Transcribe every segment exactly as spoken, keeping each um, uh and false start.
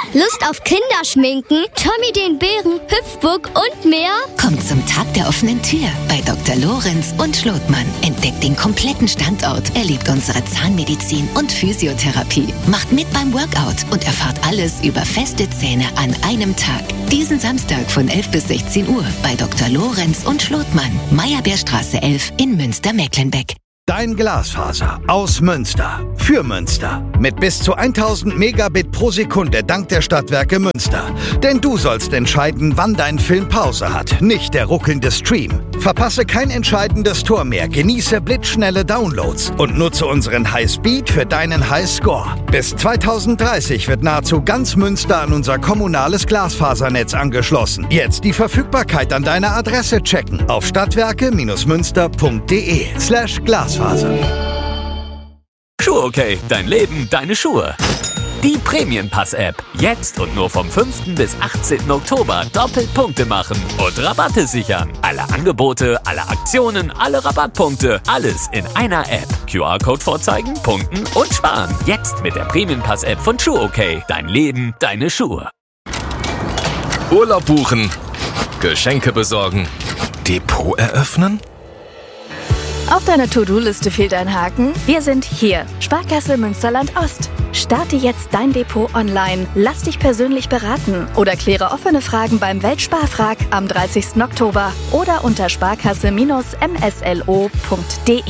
Lust auf Kinderschminken, Tommy den Bären, Hüpfburg und mehr? Kommt zum Tag der offenen Tür bei Doktor Lorenz und Schlotmann. Entdeckt den kompletten Standort, erlebt unsere Zahnmedizin und Physiotherapie. Macht mit beim Workout und erfahrt alles über feste Zähne an einem Tag. Diesen Samstag von elf bis sechzehn Uhr bei Doktor Lorenz und Schlotmann. Meyerbeerstraße elf in Münster-Mecklenbeck. Dein Glasfaser aus Münster. Für Münster. Mit bis zu tausend Megabit pro Sekunde dank der Stadtwerke Münster. Denn du sollst entscheiden, wann dein Film Pause hat, nicht der ruckelnde Stream. Verpasse kein entscheidendes Tor mehr, genieße blitzschnelle Downloads und nutze unseren Highspeed für deinen Highscore. Bis zweitausenddreißig wird nahezu ganz Münster an unser kommunales Glasfasernetz angeschlossen. Jetzt die Verfügbarkeit an deiner Adresse checken auf stadtwerke-münster.de slash Glasfaser. Schuhe okay, dein Leben, deine Schuhe. Die Prämienpass-App. Jetzt und nur vom fünften bis achtzehnten Oktober doppelt Punkte machen und Rabatte sichern. Alle Angebote, alle Aktionen, alle Rabattpunkte, alles in einer App. Q R-Code vorzeigen, punkten und sparen. Jetzt mit der Prämienpass-App von Schuhe okay. Dein Leben, deine Schuhe. Urlaub buchen, Geschenke besorgen, Depot eröffnen? Auf deiner To-Do-Liste fehlt ein Haken? Wir sind hier. Sparkasse Münsterland Ost. Starte jetzt dein Depot online. Lass dich persönlich beraten oder kläre offene Fragen beim Weltsparfrag am dreißigsten Oktober oder unter sparkasse M S L O punkt de.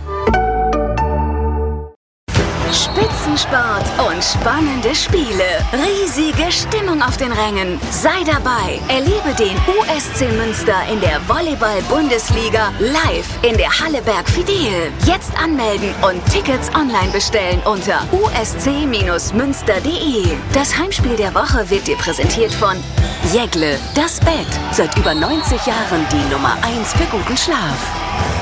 Spitzensport und spannende Spiele. Riesige Stimmung auf den Rängen. Sei dabei. Erlebe den U S C Münster in der Volleyball-Bundesliga live in der Halle Berg Fidel. Jetzt anmelden und Tickets online bestellen unter u s c Bindestrich münster punkt de. Das Heimspiel der Woche wird dir präsentiert von Jägle, das Bett. Seit über neunzig Jahren die Nummer eins für guten Schlaf.